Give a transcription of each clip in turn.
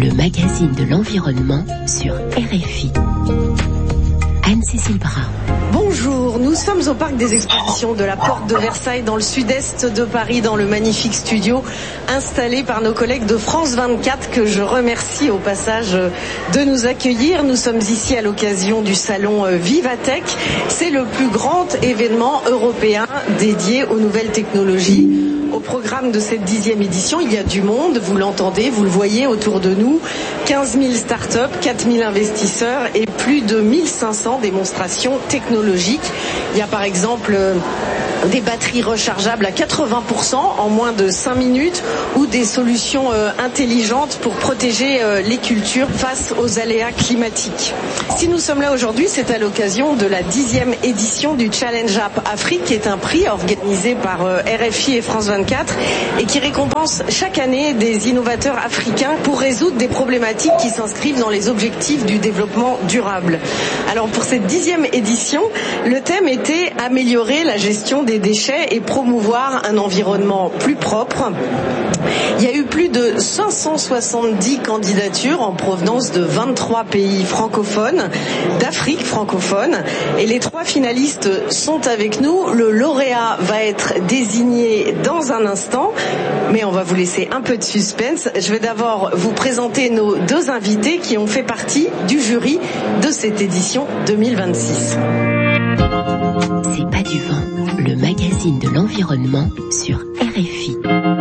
le magazine de l'environnement sur RFI. Anne-Cécile Brun. Bonjour, nous sommes au parc des expositions de la Porte de Versailles dans le sud-est de Paris, dans le magnifique studio installé par nos collègues de France 24 que je remercie au passage de nous accueillir. Nous sommes ici à l'occasion du salon Vivatech. C'est le plus grand événement européen dédié aux nouvelles technologies. Au programme de cette 10e édition, il y a du monde, vous l'entendez, vous le voyez autour de nous, 15 000 startups, 4 000 investisseurs et plus de 1500 démonstrations technologiques. Il y a par exemple des batteries rechargeables à 80% en moins de 5 minutes ou des solutions intelligentes pour protéger les cultures face aux aléas climatiques. Si nous sommes là aujourd'hui, c'est à l'occasion de la 10e édition du Challenge App Afrique, qui est un prix organisé par RFI et France 24 et qui récompense chaque année des innovateurs africains pour résoudre des problématiques qui s'inscrivent dans les objectifs du développement durable. Alors pour cette 10e édition, le thème était améliorer la gestion des déchets et promouvoir un environnement plus propre. Il y a eu plus de 570 candidatures en provenance de 23 pays francophones, d'Afrique francophone, et les 3 finalistes sont avec nous. Le lauréat va être désigné dans un instant, mais on va vous laisser un peu de suspense. Je vais d'abord vous présenter nos 2 invités qui ont fait partie du jury de cette édition 2026. C'est pas du vent, le magazine de l'environnement sur RFI.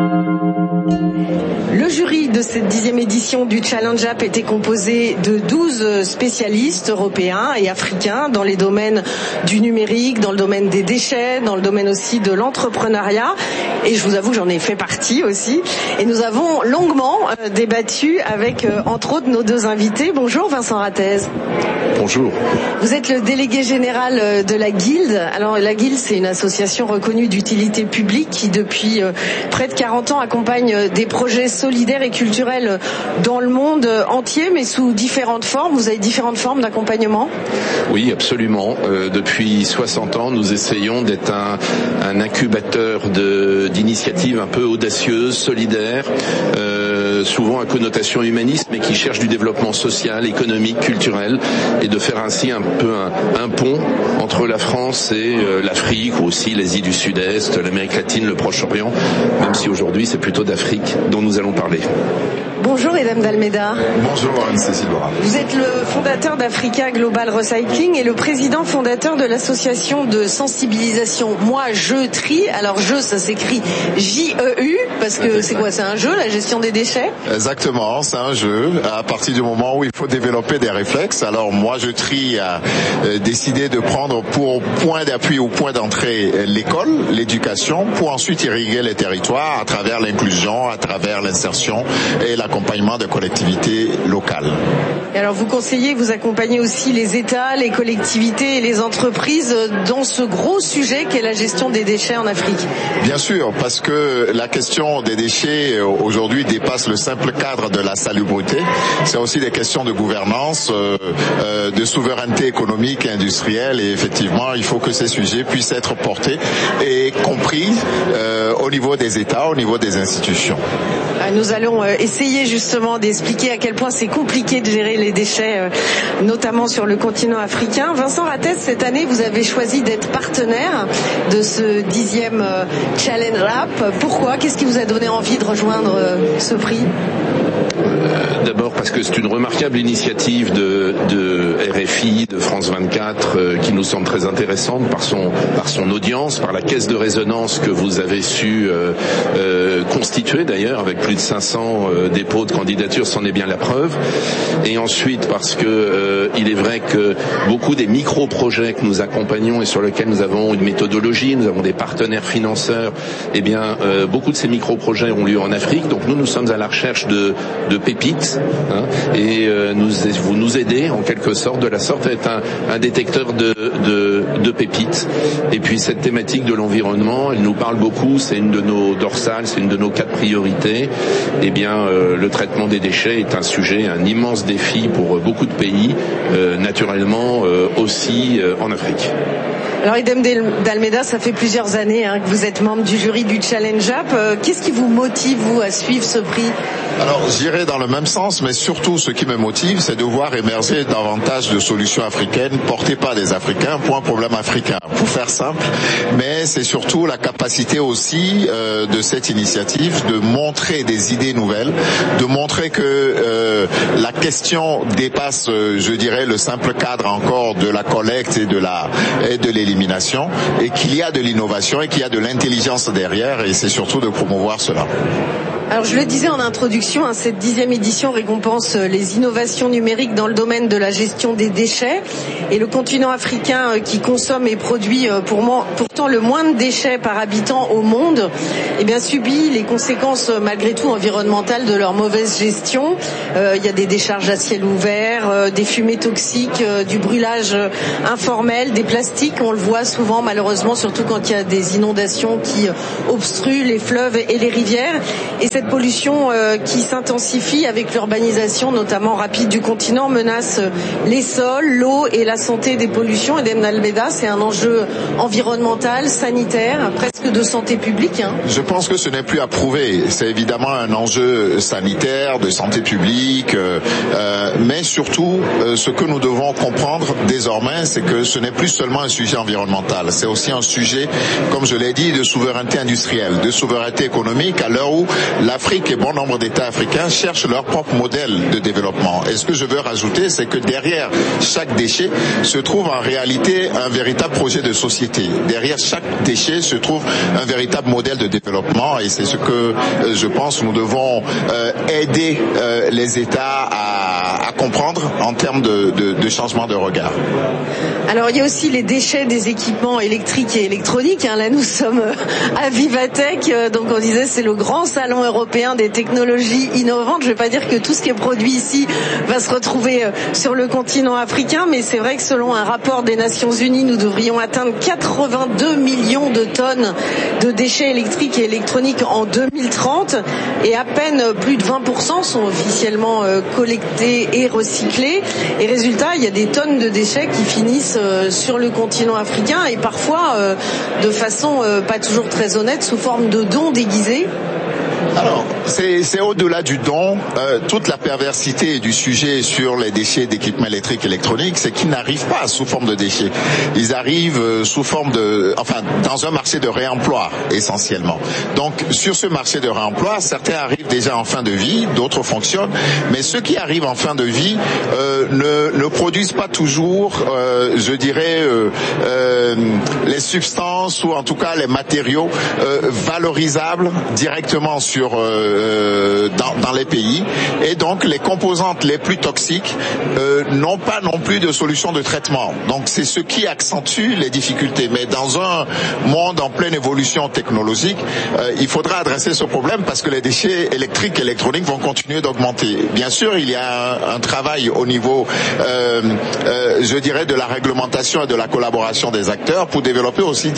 Le jury de cette 10e édition du Challenge App était composé de 12 spécialistes européens et africains dans les domaines du numérique, dans le domaine des déchets, dans le domaine aussi de l'entrepreneuriat. Et je vous avoue, j'en ai fait partie aussi. Et nous avons longuement débattu avec, entre autres, nos 2 invités. Bonjour Vincent Ratez. Bonjour. Vous êtes le délégué général de la Guilde. Alors la Guilde, c'est une association reconnue d'utilité publique qui depuis près de 40 ans accompagne des projets solidaires et culturels dans le monde entier, mais sous différentes formes. Vous avez différentes formes d'accompagnement ? Oui, absolument. Depuis 60 ans, nous essayons d'être un incubateur d'initiatives un peu audacieuses, solidaires, souvent à connotation humaniste, mais qui cherchent du développement social, économique, culturel, et de faire ainsi un peu un pont entre la France et l'Afrique, ou aussi l'Asie du Sud-Est, l'Amérique latine, le Proche-Orient, même si aujourd'hui c'est plutôt d'Afrique dont nous allons parler. Bonjour Edem d'Almeida. Bonjour Anne-Cécile Brun. Vous êtes le fondateur d'Africa Global Recycling et le président fondateur de l'association de sensibilisation Moi Je Trie. Alors je, ça s'écrit J-E-U, parce que c'est quoi, c'est un jeu, la gestion des déchets ? Exactement, c'est un jeu. À partir du moment où il faut développer des réflexes, alors Moi Je Trie a décidé de prendre pour point d'appui ou point d'entrée l'école, l'éducation, pour ensuite irriguer les territoires à travers l'inclusion, à travers l'insertion et l'accompagnement de collectivités locales. Et alors vous conseillez, vous accompagnez aussi les États, les collectivités et les entreprises dans ce gros sujet qu'est la gestion des déchets en Afrique. Bien sûr, parce que la question des déchets aujourd'hui dépasse le simple cadre de la salubrité. C'est aussi des questions de gouvernance, de souveraineté économique et industrielle, et effectivement, il faut que ces sujets puissent être portés et compris au niveau des États, au niveau des institutions. Nous allons essayer justement d'expliquer à quel point c'est compliqué de gérer les déchets, notamment sur le continent africain. Vincent Ratez, cette année, vous avez choisi d'être partenaire de ce 10e Challenge App. Pourquoi ? Qu'est-ce qui vous a donné envie de rejoindre ce prix ? D'abord parce que c'est une remarquable initiative de RFI, de France 24, qui nous semble très intéressante par son audience, par la caisse de résonance que vous avez su constituer d'ailleurs, avec plus de 500 dépôts de candidatures, c'en est bien la preuve. Et ensuite parce que il est vrai que beaucoup des micro-projets que nous accompagnons et sur lesquels nous avons une méthodologie, nous avons des partenaires financeurs, eh bien beaucoup de ces micro-projets ont lieu en Afrique. Donc nous sommes à la recherche de pépites, et vous nous aidez en quelque sorte, de la sorte à être un détecteur de pépites. Et puis cette thématique de l'environnement, elle nous parle beaucoup, c'est une de nos dorsales, c'est une de nos 4 priorités. Eh bien le traitement des déchets est un sujet, un immense défi pour beaucoup de pays, naturellement aussi en Afrique. Alors Edem d'Almeida, ça fait plusieurs années que vous êtes membre du jury du Challenge App. Qu'est-ce qui vous motive, vous, à suivre ce prix ? Alors, j'irai dans le même sens, mais surtout, ce qui me motive, c'est de voir émerger davantage de solutions africaines portées par des Africains pour un problème africain. Pour faire simple, mais c'est surtout la capacité aussi de cette initiative de montrer des idées nouvelles, de montrer que la question dépasse, je dirais, le simple cadre encore de la collecte et de l'élimination, et qu'il y a de l'innovation et qu'il y a de l'intelligence derrière, et c'est surtout de promouvoir cela. Alors je le disais en introduction, cette 10e édition récompense les innovations numériques dans le domaine de la gestion des déchets, et le continent africain qui consomme et produit pourtant le moins de déchets par habitant au monde, subit les conséquences malgré tout environnementales de leur mauvaise gestion. Il y a des décharges à ciel ouvert, des fumées toxiques, du brûlage informel, des plastiques, on le voit souvent malheureusement, surtout quand il y a des inondations qui obstruent les fleuves et les rivières. Et cette pollution qui s'intensifie avec l'urbanisation notamment rapide du continent menace les sols, l'eau et la santé des pollutions. Edem Almeida, c'est un enjeu environnemental, sanitaire, presque de santé publique. Je pense que ce n'est plus à prouver. C'est évidemment un enjeu sanitaire, de santé publique, mais surtout, ce que nous devons comprendre désormais, c'est que ce n'est plus seulement un sujet environnemental. C'est aussi un sujet, comme je l'ai dit, de souveraineté industrielle, de souveraineté économique, à l'heure où l'Afrique et bon nombre d'États africains cherchent leur propre modèle de développement. Et ce que je veux rajouter, c'est que derrière chaque déchet se trouve en réalité un véritable projet de société. Derrière chaque déchet se trouve un véritable modèle de développement, et c'est ce que je pense nous devons aider les États à comprendre en termes de changement de regard. Alors il y a aussi les déchets des équipements électriques et électroniques. Là nous sommes à Vivatech, donc on disait c'est le grand salon européen des technologies innovantes. Je ne vais pas dire que tout ce qui est produit ici va se retrouver sur le continent africain, mais c'est vrai que selon un rapport des Nations Unies, nous devrions atteindre 82 millions de tonnes de déchets électriques et électroniques en 2030, et à peine plus de 20% sont officiellement collectés et recyclés. Et résultat, il y a des tonnes de déchets qui finissent sur le continent africain, et parfois de façon pas toujours très honnête, sous forme de dons déguisés. Alors, c'est au-delà du don. Toute la perversité du sujet sur les déchets d'équipements électriques et électroniques, c'est qu'ils n'arrivent pas sous forme de déchets. Ils arrivent sous forme dans un marché de réemploi, essentiellement. Donc, sur ce marché de réemploi, certains arrivent déjà en fin de vie, d'autres fonctionnent, mais ceux qui arrivent en fin de vie ne produisent pas toujours, je dirais, les substances ou en tout cas les matériaux valorisables directement dans les pays, et donc les composantes les plus toxiques n'ont pas non plus de solution de traitement. Donc c'est ce qui accentue les difficultés. Mais dans un monde en pleine évolution technologique, il faudra adresser ce problème parce que les déchets électriques et électroniques vont continuer d'augmenter. Bien sûr, il y a un travail au niveau, je dirais, de la réglementation et de la collaboration des acteurs pour développer aussi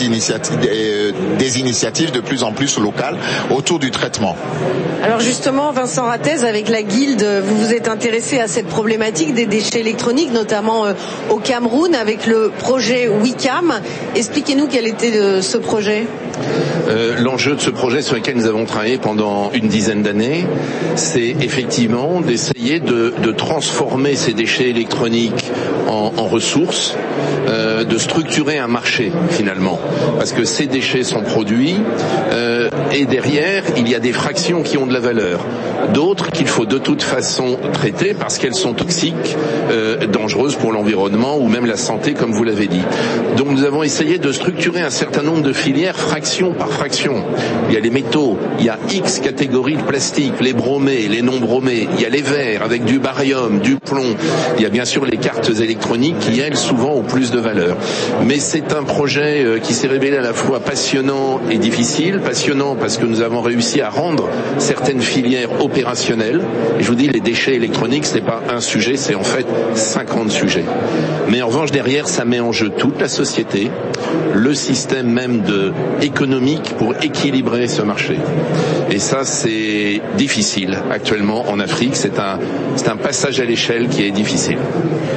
des initiatives de plus en plus locales autour du traitement. Alors justement, Vincent Ratez, avec la Guilde, vous vous êtes intéressé à cette problématique des déchets électroniques, notamment au Cameroun, avec le projet WeCam. Expliquez-nous quel était ce projet. L'enjeu de ce projet sur lequel nous avons travaillé pendant une dizaine d'années, c'est effectivement d'essayer de transformer ces déchets électroniques en ressources, de structurer un marché finalement, parce que ces déchets sont produits et derrière il y a des fractions qui ont de la valeur, d'autres qu'il faut de toute façon traiter parce qu'elles sont toxiques, dangereuses pour l'environnement ou même la santé comme vous l'avez dit. Donc nous avons essayé de structurer un certain nombre de filières fraction par fraction. Il y a les métaux, il y a X catégories de plastique, les bromés, les non bromés, il y a les verres avec du barium, du plomb, il y a bien sûr les cartes électroniques qui elles souvent ont plus de valeur. Mais c'est un projet qui s'est révélé à la fois passionnant et difficile. Passionnant parce que nous avons réussi à rendre certaines filières opérationnelles. Et je vous dis, les déchets électroniques, ce n'est pas un sujet, c'est en fait 50 sujets. Mais en revanche, derrière, ça met en jeu toute la société, le système même économique pour équilibrer ce marché. Et ça, c'est difficile actuellement en Afrique. C'est un passage à l'échelle qui est difficile.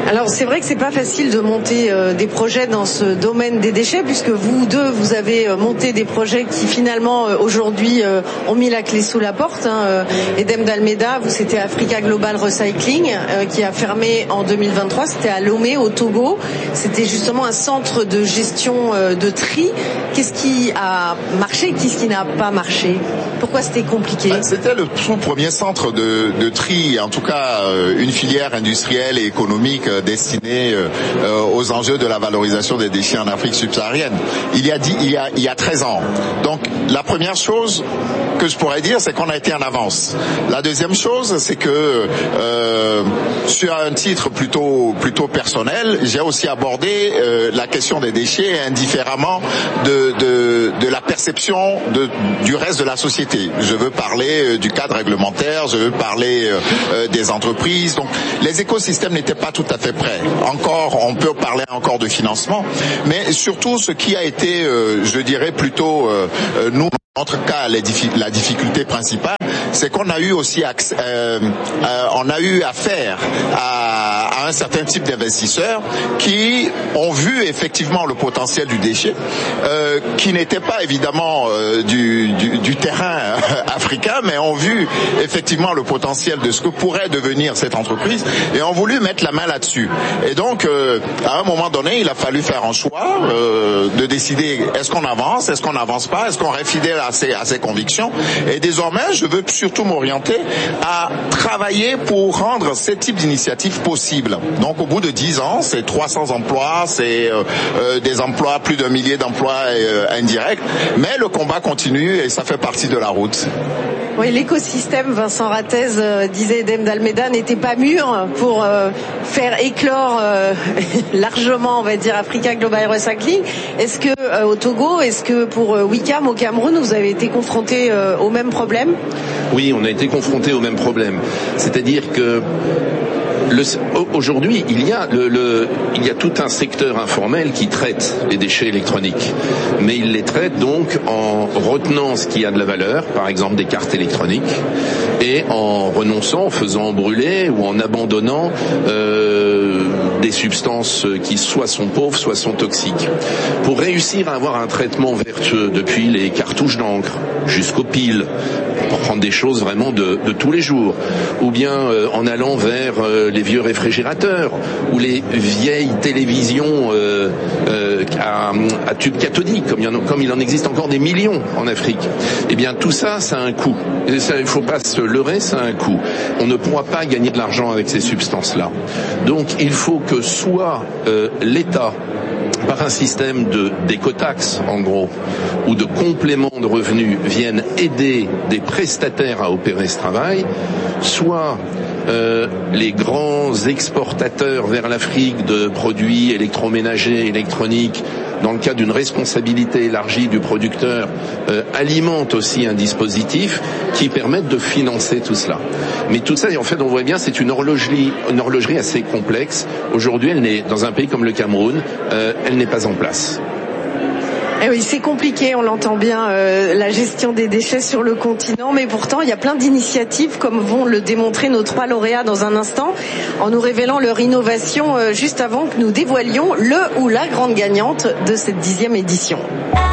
Alors c'est vrai que c'est pas facile de monter des projets dans ce domaine des déchets, puisque vous deux, vous avez monté des projets qui finalement aujourd'hui ont mis la clé sous la porte. Edem d'Almeida, vous c'était Africa Global Recycling qui a fermé en 2023. C'était à Lomé au Togo. C'était justement un centre de gestion de tri. Qu'est-ce qui a marché, qu'est-ce qui n'a pas marché? Pourquoi c'était compliqué? C'était le tout premier centre de tri, en tout cas une filière industrielle et économique destinée aux enjeux de la valorisation des déchets en Afrique subsaharienne. Il y a 13 ans. Donc la première chose que je pourrais dire, c'est qu'on a été en avance. La deuxième chose, c'est que sur un titre plutôt personnel, j'ai aussi abordé la question des déchets indifféremment de la perception du reste de la société. Je veux parler du cadre réglementaire, je veux parler des entreprises. Donc les écosystèmes n'étaient pas tout à fait prêts. Encore, on peut parler encore de financement, mais surtout ce qui a été, je dirais plutôt nous. En notre cas, la difficulté principale, c'est qu'on a eu aussi on a eu affaire à un certain type d'investisseurs qui ont vu effectivement le potentiel du déchet, qui n'était pas évidemment du terrain africain, mais ont vu effectivement le potentiel de ce que pourrait devenir cette entreprise et ont voulu mettre la main là-dessus. Et donc, à un moment donné, il a fallu faire un choix de décider est-ce qu'on avance, est-ce qu'on n'avance pas, est-ce qu'on reste fidèle à ses convictions. Et désormais, je veux surtout m'orienter à travailler pour rendre ce type d'initiative possible. Donc, au bout de 10 ans, c'est 300 emplois, c'est des emplois, plus d'1 millier d'emplois indirects. Mais le combat continue et ça fait partie de la route. Oui, l'écosystème, Vincent Rattez disait Edem d'Almeida, n'était pas mûr pour faire éclore largement, on va dire, Africa Global Recycling. Est-ce que au Togo, est-ce que pour Wicam au Cameroun, vous avez été confronté au même problème? Oui, on a été confronté au même problème. C'est-à-dire que aujourd'hui, il y a tout un secteur informel qui traite les déchets électroniques, mais il les traite donc en retenant ce qui a de la valeur, par exemple des cartes électroniques, et en renonçant, en faisant brûler ou en abandonnant des substances qui soit sont pauvres, soit sont toxiques. Pour réussir à avoir un traitement vertueux, depuis les cartouches d'encre jusqu'aux piles, pour prendre des choses vraiment de tous les jours, ou bien en allant vers les vieux réfrigérateurs ou les vieilles télévisions à tube cathodique, comme il en existe encore des millions en Afrique. Eh bien, tout ça, ça a un coût. Et ça, il ne faut pas se leurrer, ça a un coût. On ne pourra pas gagner de l'argent avec ces substances-là. Donc, il faut que soit l'État, par un système d'écotaxe, en gros, ou de complément de revenus, viennent aider des prestataires à opérer ce travail, soit les grands exportateurs vers l'Afrique de produits électroménagers, électroniques, dans le cadre d'une responsabilité élargie du producteur, alimentent aussi un dispositif qui permette de financer tout cela. Mais tout ça, et en fait, on voit bien, c'est une horlogerie assez complexe. Aujourd'hui, elle n'est, dans un pays comme le Cameroun, elle n'est pas en place. Eh oui, c'est compliqué, on l'entend bien, la gestion des déchets sur le continent, mais pourtant il y a plein d'initiatives, comme vont le démontrer nos 3 lauréats dans un instant, en nous révélant leur innovation juste avant que nous dévoilions le ou la grande gagnante de cette 10e édition.